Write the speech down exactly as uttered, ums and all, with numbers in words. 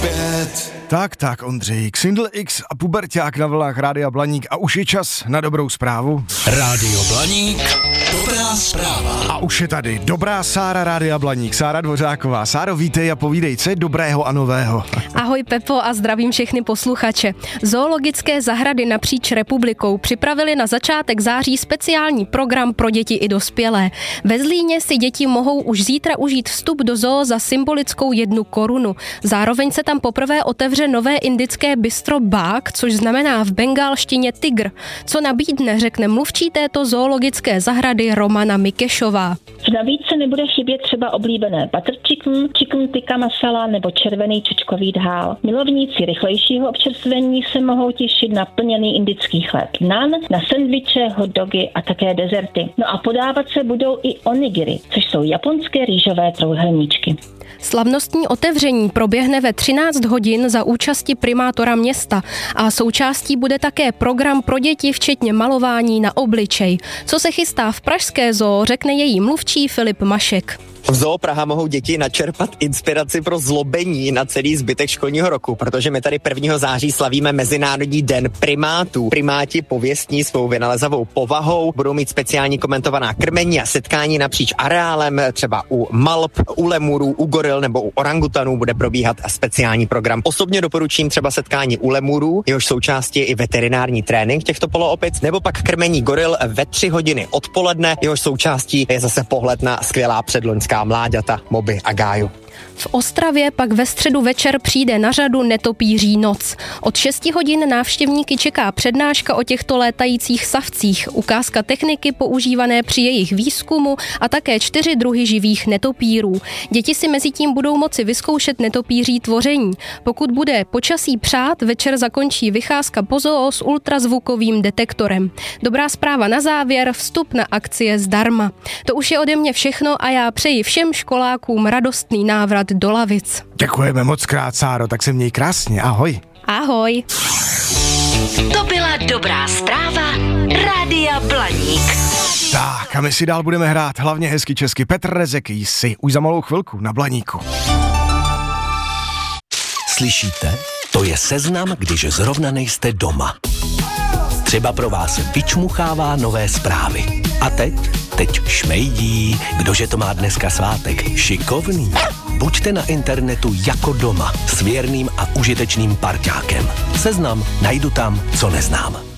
zpět. Tak, tak, Ondřej, Xindl X a puberťák na vlnách Rádia Blaník a už je čas na dobrou zprávu. Rádio Blaník, dobrá zpráva. A už je tady dobrá Sára Rádia Blaník, Sára Dvořáková. Sáro, vítej a povídej, co je dobrého a nového. Ahoj Pepo a zdravím všechny posluchače. Zoologické zahrady napříč republikou připravili na začátek září speciální program pro děti i dospělé. Ve Zlíně si děti mohou už zítra užít vstup do zoo za symbolickou jednu korunu. Zároveň se tam poprvé otevře nové indické bistro Bák, což znamená v bengálštině tygr. Co nabídne, řekne mluvčí této zoologické zahrady Romana Mikešová. V nabídce nebude chybět třeba oblíbené butter chicken, chicken tikka masala nebo červený čočkový dhál. Milovníci rychlejšího občerstvení se mohou těšit na plněný indický chléb nan, na sendviče, hot dogy a také dezerty. No a podávat se budou i onigiri, což jsou japonské rýžové trojúhelníčky. Slavnostní otevření proběhne ve třináct hodin za účasti primátora města a součástí bude také program pro děti, včetně malování na obličej. Co se chystá v pražské zoo, řekne její mluvčí Filip Mašek. V Zoo Praha mohou děti načerpat inspiraci pro zlobení na celý zbytek školního roku, protože my tady prvního září slavíme Mezinárodní den primátů. Primáti pověstní svou vynalezavou povahou budou mít speciální komentovaná krmení a setkání napříč areálem, třeba u malp, u lemurů, u goril nebo u orangutanů bude probíhat speciální program. Osobně doporučím třeba setkání u lemurů, jehož součástí je i veterinární trénink těchto poloopic, nebo pak krmení goril ve tři hodiny odpoledne, jehož součástí je zase pohled na skvělá předloňská mláďata, moby a gáju. V Ostravě pak ve středu večer přijde na řadu netopíří noc. Od šesti hodin návštěvníky čeká přednáška o těchto létajících savcích, ukázka techniky používané při jejich výzkumu a také čtyři druhy živých netopírů. Děti si mezitím budou moci vyzkoušet netopíří tvoření. Pokud bude počasí přát, večer zakončí vycházka po zoo s ultrazvukovým detektorem. Dobrá zpráva na závěr, vstup na akci je zdarma. To už je ode mě všechno a já přeji všem školákům radostný návrat do lavic. Děkujeme moc krát, Sáro, tak se měj krásně, ahoj. Ahoj. To byla dobrá zpráva Rádia Blaník. Tak a my si dál budeme hrát hlavně hezky česky. Petr Rezek, jsi už za malou chvilku na Blaníku. Slyšíte? To je seznam, když zrovna nejste doma. Třeba pro vás vyčmuchává nové zprávy. A teď? Teď šmejdí. Kdože to má dneska svátek? Šikovný. Buďte na internetu jako doma s věrným a užitečným parťákem. Seznam najdu tam, co neznám.